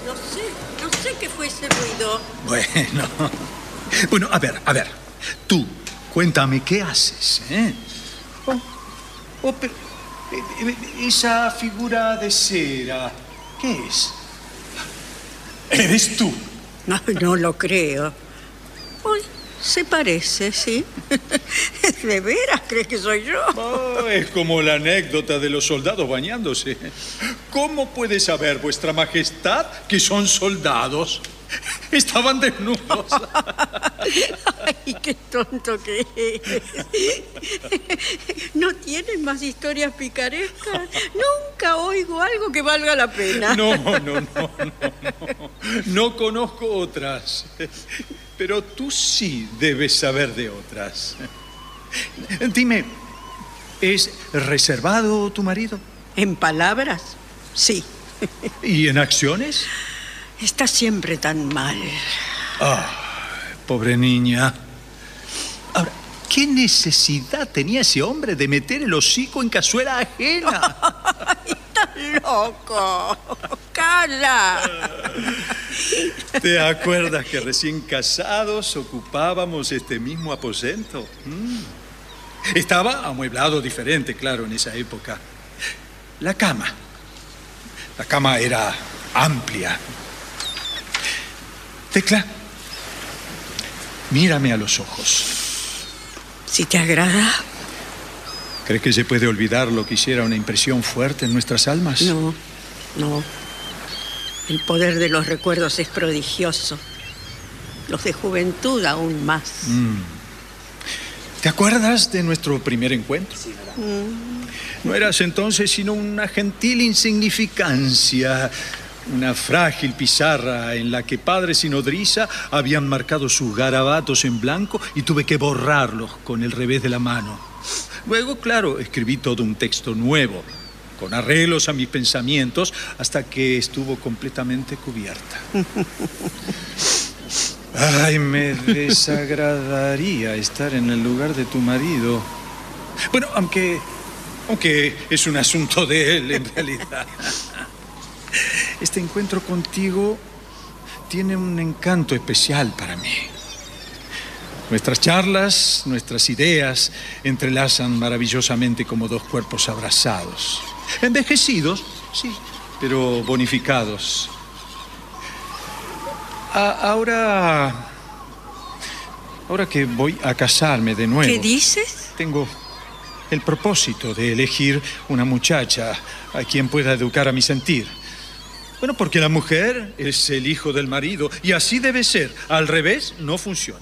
No sé qué fue ese ruido. Bueno, a ver. Tú, cuéntame, ¿qué haces, eh? Pero, esa figura de cera, ¿qué es? ¿Eres tú? No lo creo. Uy, se parece, sí. ¿De veras crees que soy yo? Oh, es como la anécdota de los soldados bañándose. ¿Cómo puede saber vuestra majestad que son soldados? Estaban desnudos. Ay, qué tonto que es. ¿No tienes más historias picarescas? Nunca oigo algo que valga la pena. No. No conozco otras. Pero tú sí debes saber de otras. Dime, ¿es reservado tu marido? ¿En palabras? Sí. ¿Y en acciones? Está siempre tan mal. Pobre niña. Ahora, ¿qué necesidad tenía ese hombre de meter el hocico en cazuela ajena? Ay, estás loco. ¡Calla! ¿Te acuerdas que recién casados ocupábamos este mismo aposento? Estaba amueblado diferente, claro, en esa época. La cama era amplia. Tecla, mírame a los ojos. Si te agrada. ¿Crees que se puede olvidar lo que hiciera una impresión fuerte en nuestras almas? No. El poder de los recuerdos es prodigioso. Los de juventud aún más. ¿Te acuerdas de nuestro primer encuentro? Sí. No eras entonces sino una gentil insignificancia, una frágil pizarra en la que padres y nodriza habían marcado sus garabatos en blanco y tuve que borrarlos con el revés de la mano. Luego, claro, escribí todo un texto nuevo, con arreglos a mis pensamientos, hasta que estuvo completamente cubierta. Ay, me desagradaría estar en el lugar de tu marido. Bueno, aunque es un asunto de él, en realidad. Este encuentro contigo tiene un encanto especial para mí. Nuestras charlas, nuestras ideas entrelazan maravillosamente como dos cuerpos abrazados. Envejecidos, sí, pero bonificados. Ahora que voy a casarme de nuevo... ¿Qué dices? Tengo el propósito de elegir una muchacha a quien pueda educar a mi sentir. Bueno, porque la mujer es el hijo del marido y así debe ser. Al revés, no funciona.